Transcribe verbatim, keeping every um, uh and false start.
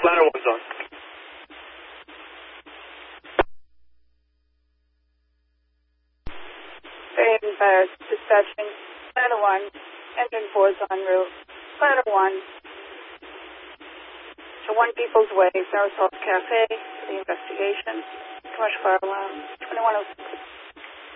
Ladder one's on. Fairhaven Fire dispatching. Ladder one. Engine four is en route. Ladder one. To One People's Way, Sarasota Cafe, for the investigation. Commercial fire alarm. twenty-one oh six.